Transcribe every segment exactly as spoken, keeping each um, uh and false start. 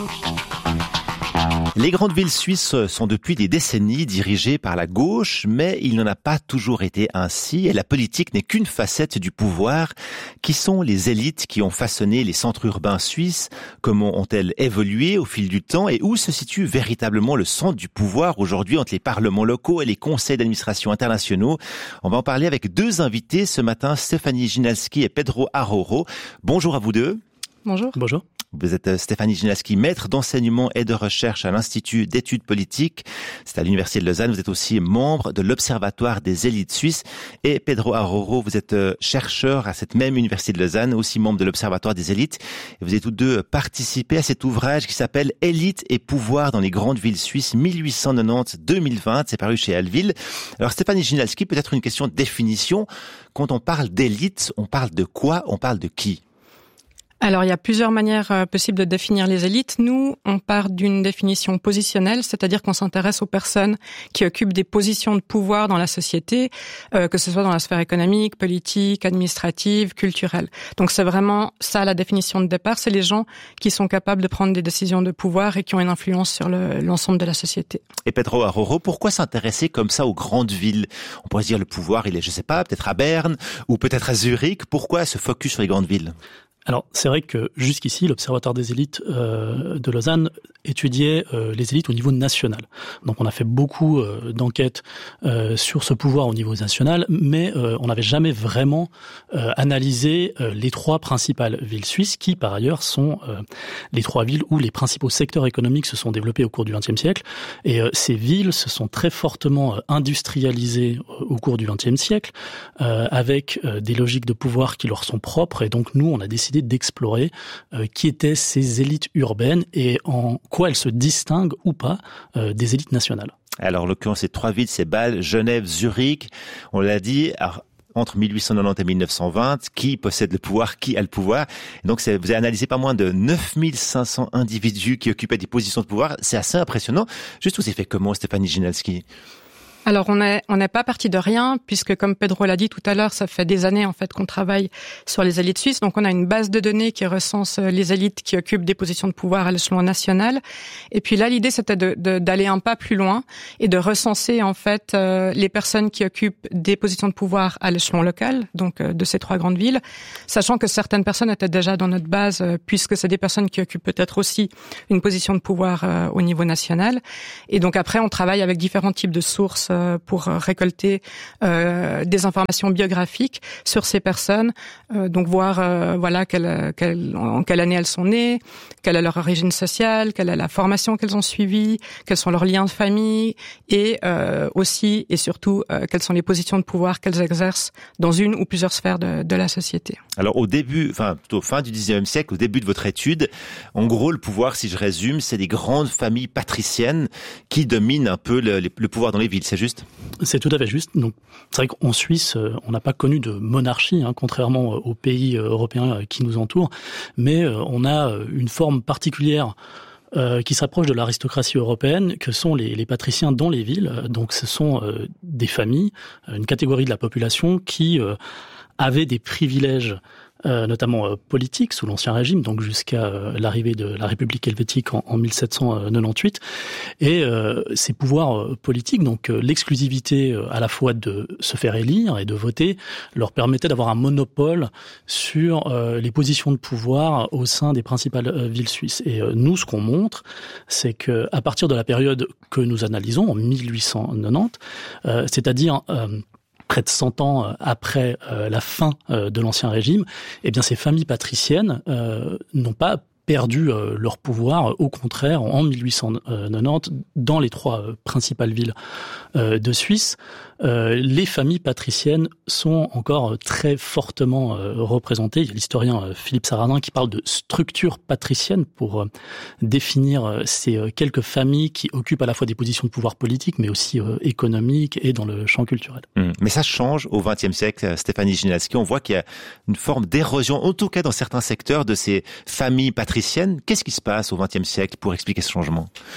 Les grandes villes suisses sont depuis des décennies dirigées par la gauche, mais il n'en a pas toujours été ainsi et la politique n'est qu'une facette du pouvoir. Qui sont les élites qui ont façonné les centres urbains suisses? Comment ont-elles évolué au fil du temps et où se situe véritablement le centre du pouvoir aujourd'hui entre les parlements locaux et les conseils d'administration internationaux? On va en parler avec deux invités ce matin, Stéphanie Ginalski et Pedro Aroro. Bonjour à vous deux. Bonjour. Bonjour. Vous êtes Stéphanie Ginalski, maître d'enseignement et de recherche à l'Institut d'études politiques. C'est à l'Université de Lausanne. Vous êtes aussi membre de l'Observatoire des élites suisses. Et Pedro Aroro, vous êtes chercheur à cette même Université de Lausanne, aussi membre de l'Observatoire des élites. Et vous avez tous deux participé à cet ouvrage qui s'appelle « Élites et pouvoir dans les grandes villes suisses mille huit cent quatre-vingt-dix à deux mille vingt ». C'est paru chez Alville. Alors Stéphanie Ginalski, peut-être une question de définition. Quand on parle d'élite, on parle de quoi? On parle de qui? Alors, il y a plusieurs manières euh, possibles de définir les élites. Nous, on part d'une définition positionnelle, c'est-à-dire qu'on s'intéresse aux personnes qui occupent des positions de pouvoir dans la société, euh, que ce soit dans la sphère économique, politique, administrative, culturelle. Donc, c'est vraiment ça la définition de départ. C'est les gens qui sont capables de prendre des décisions de pouvoir et qui ont une influence sur le, l'ensemble de la société. Et Pedro Aroro, pourquoi s'intéresser comme ça aux grandes villes? On pourrait se dire le pouvoir, il est, je sais pas, peut-être à Berne ou peut-être à Zurich. Pourquoi ce focus sur les grandes villes? Alors, c'est vrai que jusqu'ici, l'Observatoire des élites euh, de Lausanne étudiait euh, les élites au niveau national. Donc, on a fait beaucoup euh, d'enquêtes euh, sur ce pouvoir au niveau national, mais euh, on n'avait jamais vraiment euh, analysé euh, les trois principales villes suisses, qui, par ailleurs, sont euh, les trois villes où les principaux secteurs économiques se sont développés au cours du vingtième siècle. Et euh, ces villes se sont très fortement euh, industrialisées euh, au cours du vingtième siècle, euh, avec euh, des logiques de pouvoir qui leur sont propres. Et donc, nous, on a décidé d'explorer euh, qui étaient ces élites urbaines et en quoi elles se distinguent ou pas euh, des élites nationales. Alors, en l'occurrence, ces trois villes, c'est Bâle, Genève, Zurich. On l'a dit, alors, entre mille huit cent quatre-vingt-dix et mille neuf cent vingt, qui possède le pouvoir, qui a le pouvoir. Et donc, c'est, vous avez analysé pas moins de neuf mille cinq cents individus qui occupaient des positions de pouvoir. C'est assez impressionnant. Juste, vous avez fait comment, Stéphanie Ginalski? Alors, on n'est on n'est pas parti de rien, puisque comme Pedro l'a dit tout à l'heure, ça fait des années en fait qu'on travaille sur les élites suisses. Donc, on a une base de données qui recense les élites qui occupent des positions de pouvoir à l'échelon national. Et puis là, l'idée, c'était de, de, d'aller un pas plus loin et de recenser en fait euh, les personnes qui occupent des positions de pouvoir à l'échelon local, donc euh, de ces trois grandes villes, sachant que certaines personnes étaient déjà dans notre base, euh, puisque c'est des personnes qui occupent peut-être aussi une position de pouvoir euh, au niveau national. Et donc après, on travaille avec différents types de sources pour récolter euh, des informations biographiques sur ces personnes, euh, donc voir euh, voilà quelle, quelle, en quelle année elles sont nées, quelle est leur origine sociale, quelle est la formation qu'elles ont suivie, quels sont leurs liens de famille et euh, aussi et surtout euh, quelles sont les positions de pouvoir qu'elles exercent dans une ou plusieurs sphères de, de la société. Alors au début, enfin plutôt fin du dix-neuvième siècle, au début de votre étude, en gros le pouvoir, si je résume, c'est des grandes familles patriciennes qui dominent un peu le, le pouvoir dans les villes, c'est juste? C'est tout à fait juste. Donc, c'est vrai qu'en Suisse, on n'a pas connu de monarchie, hein, contrairement aux pays européens qui nous entourent, mais on a une forme particulière euh, qui s'approche de l'aristocratie européenne, que sont les, les patriciens dans les villes. Donc, ce sont euh, des familles, une catégorie de la population qui euh, avaient des privilèges Euh, notamment euh, politique sous l'Ancien Régime, donc jusqu'à euh, l'arrivée de la République helvétique en, en mille sept cent quatre-vingt-dix-huit. Et euh, ces pouvoirs euh, politiques, donc euh, l'exclusivité euh, à la fois de se faire élire et de voter, leur permettait d'avoir un monopole sur euh, les positions de pouvoir au sein des principales euh, villes suisses. Et euh, nous, ce qu'on montre, c'est que à partir de la période que nous analysons, en mille huit cent quatre-vingt-dix, euh, c'est-à-dire euh, près de cent ans après euh, la fin euh, de l'Ancien Régime, eh bien ces familles patriciennes euh, n'ont pas perdu euh, leur pouvoir. Au contraire, en mille huit cent quatre-vingt-dix, dans les trois euh, principales villes euh, de Suisse, euh, les familles patriciennes sont encore très fortement euh, représentées. Il y a l'historien euh, Philippe Sarrazin qui parle de structure patricienne pour euh, définir euh, ces euh, quelques familles qui occupent à la fois des positions de pouvoir politique, mais aussi euh, économiques et dans le champ culturel. Mmh. Mais ça change au vingtième siècle, Stéphanie Ginalski. On voit qu'il y a une forme d'érosion, en tout cas dans certains secteurs, de ces familles patriciennes. Qu'est-ce qui se passe au vingtième siècle pour expliquer ce changement ?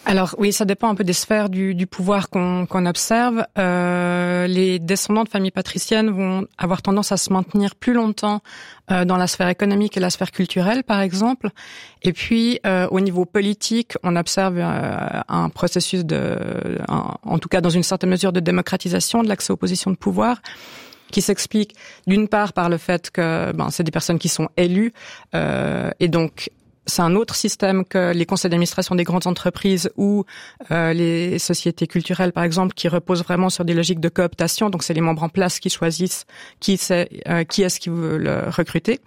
Alors oui, ça dépend un peu des sphères du, du pouvoir qu'on, qu'on observe. Euh, les descendants de familles patriciennes vont avoir tendance à se maintenir plus longtemps euh, dans la sphère économique et la sphère culturelle, par exemple. Et puis, euh, au niveau politique, on observe euh, un processus de, un, en tout cas dans une certaine mesure, de démocratisation de l'accès aux positions de pouvoir, qui s'explique d'une part par le fait que ben, c'est des personnes qui sont élues euh, et donc c'est un autre système que les conseils d'administration des grandes entreprises ou euh, les sociétés culturelles, par exemple, qui reposent vraiment sur des logiques de cooptation. Donc, c'est les membres en place qui choisissent qui c'est, euh, qui est-ce qu'ils veulent recruter.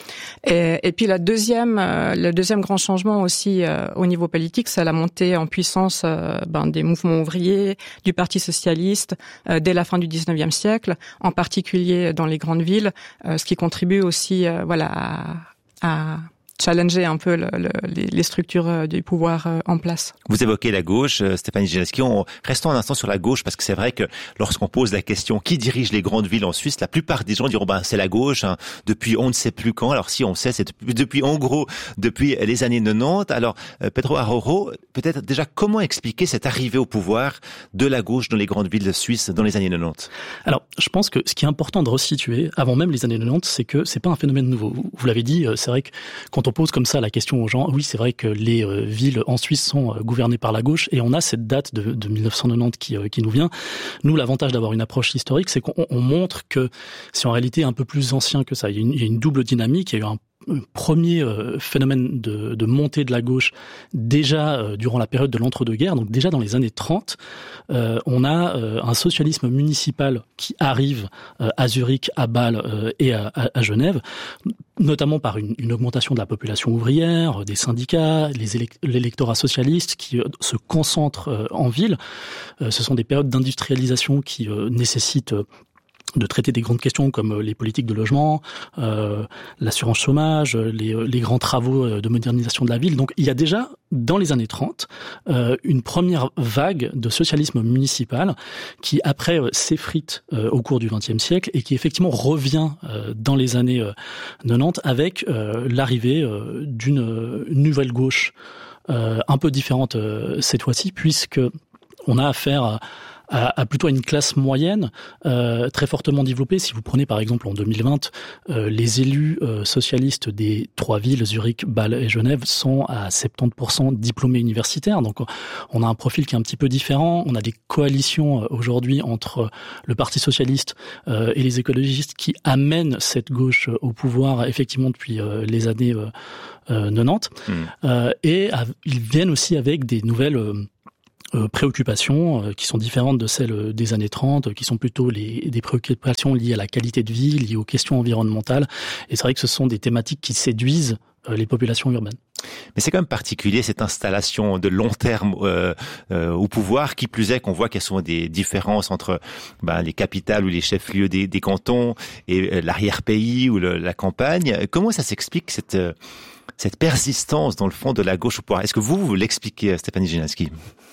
Et, et puis, la deuxième, euh, le deuxième grand changement aussi euh, au niveau politique, c'est la montée en puissance euh, ben, des mouvements ouvriers, du Parti socialiste euh, dès la fin du dix-neuvième siècle, en particulier dans les grandes villes, euh, ce qui contribue aussi, euh, voilà, à, à challenger un peu le, le, les structures du pouvoir en place. Vous évoquez la gauche, Stéphanie Nijinsky. On, restons un instant sur la gauche, parce que c'est vrai que lorsqu'on pose la question qui dirige les grandes villes en Suisse, la plupart des gens diront ben c'est la gauche, hein, depuis on ne sait plus quand. Alors si on sait, c'est depuis, depuis en gros depuis les années quatre-vingt-dix. Alors euh, Pedro Aroro, peut-être déjà comment expliquer cette arrivée au pouvoir de la gauche dans les grandes villes suisses dans les années quatre-vingt-dix? Alors je pense que ce qui est important de resituer avant même les années quatre-vingt-dix, c'est que c'est pas un phénomène nouveau. Vous l'avez dit, c'est vrai que quand on pose comme ça la question aux gens, oui, c'est vrai que les euh, villes en Suisse sont euh, gouvernées par la gauche et on a cette date de, de mille neuf cent quatre-vingt-dix qui, euh, qui nous vient. Nous, l'avantage d'avoir une approche historique, c'est qu'on on montre que c'est en réalité un peu plus ancien que ça. Il y a une, il y a une double dynamique, il y a eu un Un premier euh, phénomène de, de montée de la gauche déjà euh, durant la période de l'entre-deux-guerres, donc déjà dans les années trente, euh, on a euh, un socialisme municipal qui arrive euh, à Zurich, à Bâle euh, et à, à, à Genève, notamment par une, une augmentation de la population ouvrière, des syndicats, les élect- l'électorat socialiste qui euh, se concentre euh, en ville. Euh, ce sont des périodes d'industrialisation qui euh, nécessitent euh, de traiter des grandes questions comme les politiques de logement, euh, l'assurance chômage, les, les grands travaux de modernisation de la ville. Donc il y a déjà, dans les années trente, euh, une première vague de socialisme municipal qui, après, euh, s'effrite euh, au cours du vingtième siècle et qui, effectivement, revient euh, dans les années euh, quatre-vingt-dix avec euh, l'arrivée euh, d'une euh, nouvelle gauche euh, un peu différente euh, cette fois-ci, puisque on a affaire à À, à plutôt à une classe moyenne euh, très fortement développée. Si vous prenez par exemple en deux mille vingt, euh, les élus euh, socialistes des trois villes, Zurich, Bâle et Genève, sont à soixante-dix pour cent diplômés universitaires. Donc on a un profil qui est un petit peu différent. On a des coalitions euh, aujourd'hui entre le Parti socialiste euh, et les écologistes qui amènent cette gauche au pouvoir effectivement depuis euh, les années euh, euh, quatre-vingt-dix. Mmh. Euh, et à, ils viennent aussi avec des nouvelles euh, Euh, préoccupations euh, qui sont différentes de celles des années trente, qui sont plutôt les, des préoccupations liées à la qualité de vie, liées aux questions environnementales. Et c'est vrai que ce sont des thématiques qui séduisent euh, les populations urbaines. Mais c'est quand même particulier cette installation de long terme euh, euh, au pouvoir, qui plus est qu'on voit qu'il y a souvent des différences entre ben, les capitales ou les chefs-lieux des, des cantons et euh, l'arrière-pays ou le, la campagne. Comment ça s'explique cette, euh, cette persistance dans le fond de la gauche au pouvoir? Est-ce que vous, vous l'expliquez, Stéphanie Nijinsky?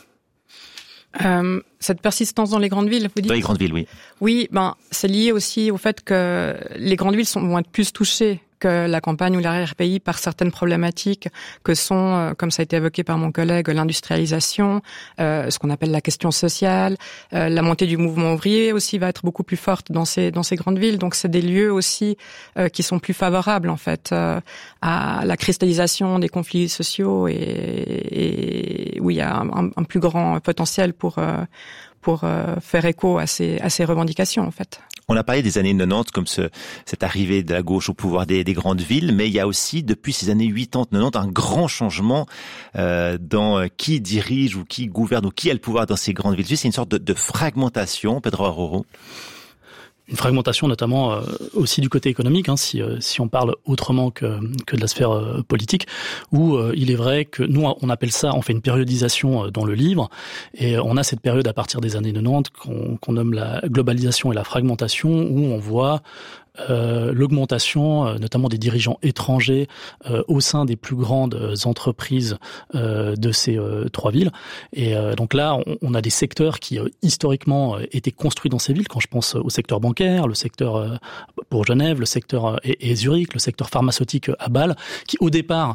Euh, cette persistance dans les grandes villes, vous dites? Dans les grandes villes, oui. Oui, ben c'est lié aussi au fait que les grandes villes sont, vont être plus touchées que la campagne ou l'arrière-pays par certaines problématiques que sont, euh, comme ça a été évoqué par mon collègue, l'industrialisation, euh, ce qu'on appelle la question sociale, euh, la montée du mouvement ouvrier aussi va être beaucoup plus forte dans ces dans ces grandes villes. Donc c'est des lieux aussi euh, qui sont plus favorables en fait euh, à la cristallisation des conflits sociaux et, et où il y a un, un plus grand potentiel pour euh, pour euh, faire écho à ces à ces revendications en fait. On a parlé des années quatre-vingt-dix comme ce, cette arrivée de la gauche au pouvoir des, des grandes villes, mais il y a aussi, depuis ces années quatre-vingt-dix, un grand changement euh, dans qui dirige ou qui gouverne ou qui a le pouvoir dans ces grandes villes. C'est une sorte de, de fragmentation, Pedro Aroro. Une fragmentation notamment euh, aussi du côté économique, hein, si, euh, si on parle autrement que, que de la sphère euh, politique, où euh, il est vrai que nous, on appelle ça, on fait une périodisation euh, dans le livre, et on a cette période à partir des années quatre-vingt-dix qu'on, qu'on nomme la globalisation et la fragmentation, où on voit Euh, l'augmentation euh, notamment des dirigeants étrangers euh, au sein des plus grandes euh, entreprises euh, de ces euh, trois villes. Et euh, donc là, on, on a des secteurs qui euh, historiquement euh, étaient construits dans ces villes. Quand je pense au secteur bancaire, le secteur euh, pour Genève, le secteur euh, et, et Zurich, le secteur pharmaceutique à Bâle, qui au départ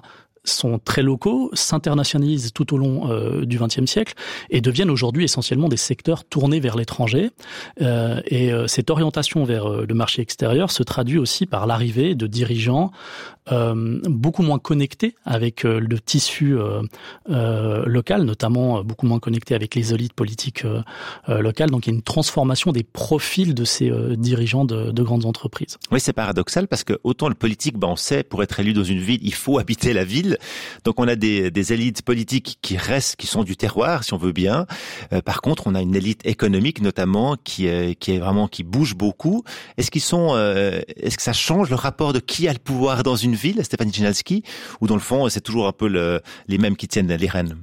sont très locaux, s'internationalisent tout au long euh, du vingtième siècle et deviennent aujourd'hui essentiellement des secteurs tournés vers l'étranger. Euh, et euh, cette orientation vers euh, le marché extérieur se traduit aussi par l'arrivée de dirigeants euh, beaucoup moins connectés avec euh, le tissu euh, euh, local, notamment euh, beaucoup moins connectés avec les élites politiques euh, euh, locales. Donc il y a une transformation des profils de ces euh, dirigeants de, de grandes entreprises. Oui, c'est paradoxal parce que autant le politique, ben on sait, pour être élu dans une ville, il faut habiter la ville. Donc on a des, des élites politiques qui restent, qui sont du terroir, si on veut bien. Euh, par contre, on a une élite économique notamment qui, euh, qui est vraiment qui bouge beaucoup. Est-ce qu'ils sont, euh, est-ce que ça change le rapport de qui a le pouvoir dans une ville, Stéphanie Chrzynalski, ou dans le fond c'est toujours un peu le, les mêmes qui tiennent les rênes?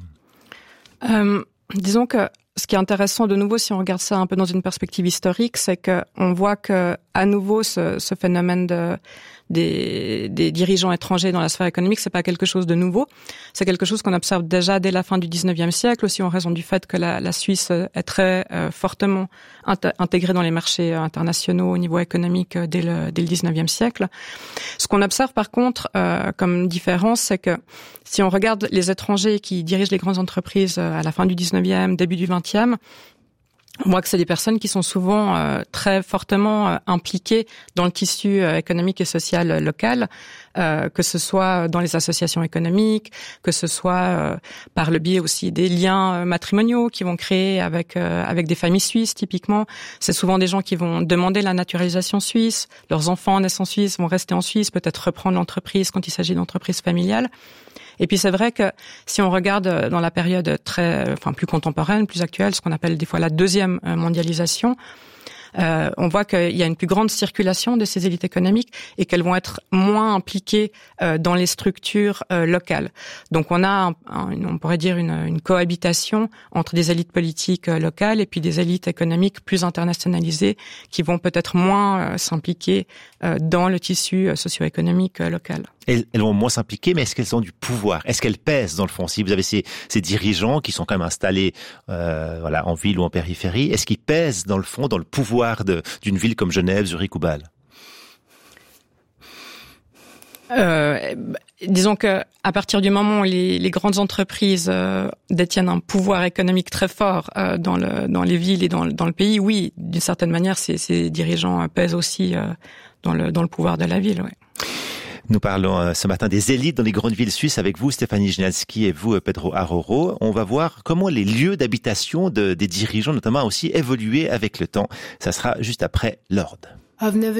Euh, disons que ce qui est intéressant de nouveau, si on regarde ça un peu dans une perspective historique, c'est que on voit que à nouveau ce, ce phénomène de des, des dirigeants étrangers dans la sphère économique, c'est pas quelque chose de nouveau. C'est quelque chose qu'on observe déjà dès la fin du dix-neuvième siècle, aussi en raison du fait que la, la Suisse est très euh, fortement int- intégrée dans les marchés internationaux au niveau économique euh, dès le, dès le dix-neuvième siècle. Ce qu'on observe par contre euh, comme différence, c'est que si on regarde les étrangers qui dirigent les grandes entreprises euh, à la fin du dix-neuvième, début du vingtième, on voit que c'est des personnes qui sont souvent euh, très fortement euh, impliquées dans le tissu euh, économique et social euh, local, euh, que ce soit dans les associations économiques, que ce soit euh, par le biais aussi des liens euh, matrimoniaux qu'ils vont créer avec euh, avec des familles suisses typiquement. C'est souvent des gens qui vont demander la naturalisation suisse, leurs enfants naissent en Suisse, vont rester en Suisse, peut-être reprendre l'entreprise quand il s'agit d'entreprises familiales. Et puis c'est vrai que si on regarde dans la période très, enfin plus contemporaine, plus actuelle, ce qu'on appelle des fois la deuxième mondialisation, euh, on voit qu'il y a une plus grande circulation de ces élites économiques et qu'elles vont être moins impliquées euh, dans les structures euh, locales. Donc on a, un, un, on pourrait dire, une, une cohabitation entre des élites politiques euh, locales et puis des élites économiques plus internationalisées qui vont peut-être moins euh, s'impliquer euh, dans le tissu euh, socio-économique euh, local. Elles, elles vont moins s'impliquer, mais est-ce qu'elles ont du pouvoir? Est-ce qu'elles pèsent dans le fond? Si vous avez ces, ces dirigeants qui sont quand même installés euh, voilà, en ville ou en périphérie, est-ce qu'ils pèsent dans le fond, dans le pouvoir de, d'une ville comme Genève, Zurich ou Bâle? Euh, disons que à partir du moment où les, les grandes entreprises euh, détiennent un pouvoir économique très fort euh, dans, le, dans les villes et dans, dans le pays, oui, d'une certaine manière, ces, ces dirigeants pèsent aussi euh, dans, le, dans le pouvoir de la ville. Ouais. Nous parlons ce matin des élites dans les grandes villes suisses avec vous, Stéphanie Chrzynalski, et vous, Pedro Aroro. On va voir comment les lieux d'habitation de, des dirigeants, notamment, ont aussi évolué avec le temps. Ça sera juste après l'Orde.